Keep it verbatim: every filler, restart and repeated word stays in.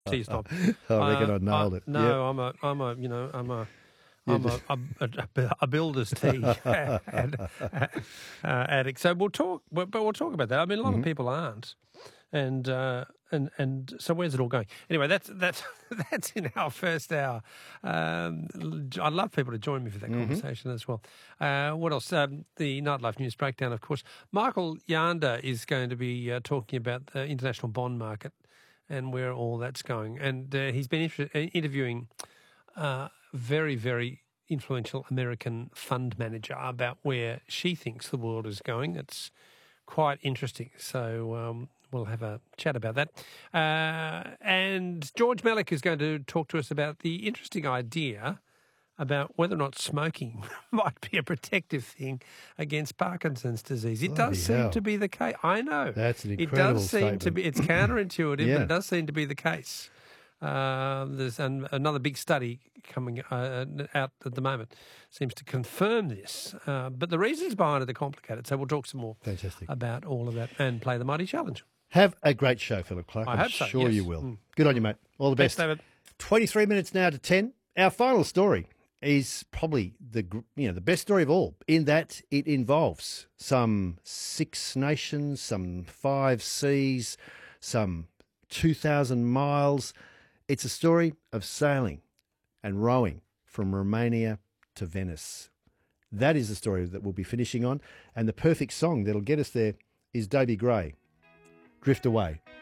Please stop. I reckon Uh, I nailed I- it. No, Yep. I'm a, I'm a, you know, I'm a, You're I'm a, just- a, a, a builder's tea ad, uh, addict. So we'll talk, but but we'll talk about that. I mean, a lot Mm-hmm. of people aren't, and uh, and and so where's it all going? Anyway, that's that's that's in our first hour. Um, I'd love people to join me for that Mm-hmm. conversation as well. Uh, what else? Um, the Nightlife News Breakdown, of course. Michael Yander is going to be uh, talking about the international bond market and where all that's going. And uh, he's been inter- interviewing uh, very, very influential American fund manager about where she thinks the world is going. It's quite interesting. So um, we'll have a chat about that. Uh, and George Malik is going to talk to us about the interesting idea about whether or not smoking might be a protective thing against Parkinson's disease. It Bloody does seem hell. to be the case. I know. That's an It incredible does seem statement. to be. It's counterintuitive, Yeah. but it does seem to be the case. Um, there's an, another big study coming uh, out at the moment seems to confirm this. Uh, but the reasons behind it are complicated. So we'll talk some more Fantastic. about all of that and play the Mighty Challenge. Have a great show, Philip Clark. I I'm hope so, sure yes. you will. Mm. Good on you, mate. All the Thanks, best. David. twenty-three minutes now to ten. Our final story is probably the gr- you know the best story of all, in that it involves some six nations, some five seas, some two thousand miles. It's a story of sailing and rowing from Romania to Venice. That is the story that we'll be finishing on, and the perfect song that'll get us there is Davey Gray, Drift Away.